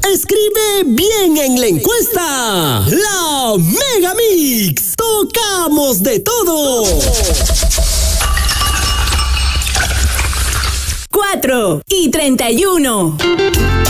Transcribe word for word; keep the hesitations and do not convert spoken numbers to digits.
Escribe bien en la encuesta. La Mega Mix. Tocamos de todo. Cuatro y treinta y uno.